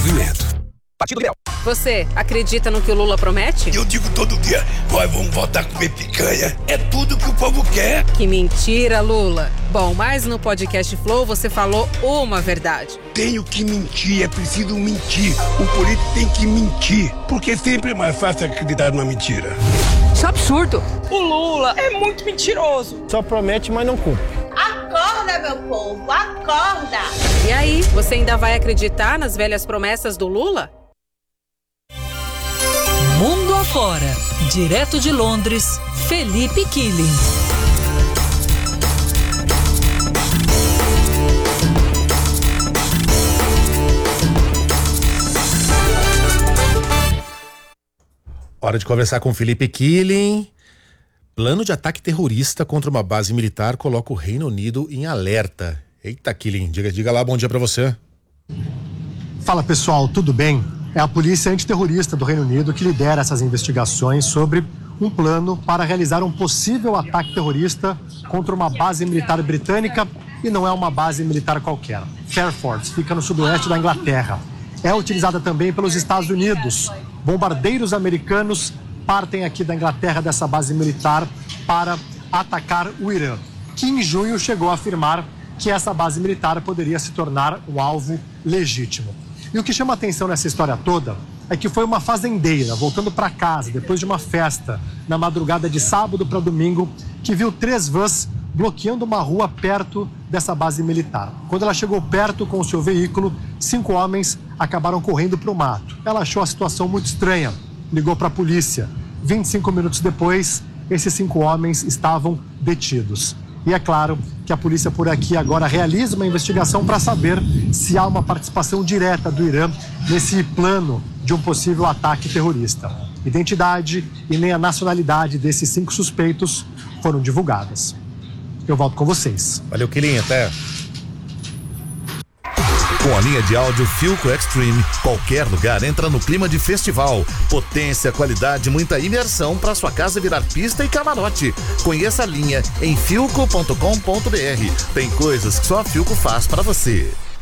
movimento. Partido Liberal. Você acredita no que o Lula promete? Eu digo todo dia, nós vamos voltar a comer picanha. É tudo que o povo quer. Que mentira, Lula. Bom, mas no podcast Flow você falou uma verdade. Tenho que mentir, é preciso mentir. O político tem que mentir, porque sempre é mais fácil acreditar numa mentira. Isso é absurdo. O Lula é muito mentiroso. Só promete, mas não cumpre. Acorda, meu povo, acorda! E aí, você ainda vai acreditar nas velhas promessas do Lula? Mundo afora, direto de Londres, Felipe Killing. Hora de conversar com Felipe Killing. Plano de ataque terrorista contra uma base militar coloca o Reino Unido em alerta. Eita, Killing, diga lá, bom dia pra você. Fala pessoal, tudo bem? É a polícia antiterrorista do Reino Unido que lidera essas investigações sobre um plano para realizar um possível ataque terrorista contra uma base militar britânica, e não é uma base militar qualquer. Fairford fica no sudoeste da Inglaterra. É utilizada também pelos Estados Unidos. Bombardeiros americanos partem aqui da Inglaterra, dessa base militar, para atacar o Irã, que em junho chegou a afirmar que essa base militar poderia se tornar um alvo legítimo. E o que chama atenção nessa história toda é que foi uma fazendeira voltando para casa depois de uma festa na madrugada de sábado para domingo que viu 3 vans bloqueando uma rua perto dessa base militar. Quando ela chegou perto com o seu veículo, 5 homens acabaram correndo para o mato. Ela achou a situação muito estranha, ligou para a polícia. 25 minutos depois, esses 5 homens estavam detidos. E é claro que a polícia por aqui agora realiza uma investigação para saber se há uma participação direta do Irã nesse plano de um possível ataque terrorista. Identidade e nem a nacionalidade desses 5 suspeitos foram divulgadas. Eu volto com vocês. Valeu, Killing, até. Com a linha de áudio Philco Extreme, qualquer lugar entra no clima de festival. Potência, qualidade, muita imersão para sua casa virar pista e camarote. Conheça a linha em philco.com.br. Tem coisas que só a Philco faz para você.